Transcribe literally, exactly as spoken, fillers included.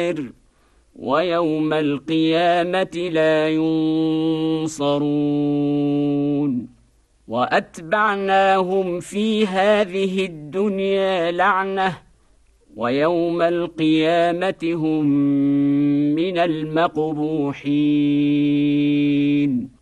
الآخر ويوم القيامة لا ينصرون وأتبعناهم في هذه الدنيا لعنة ويوم القيامة هم من المقبوحين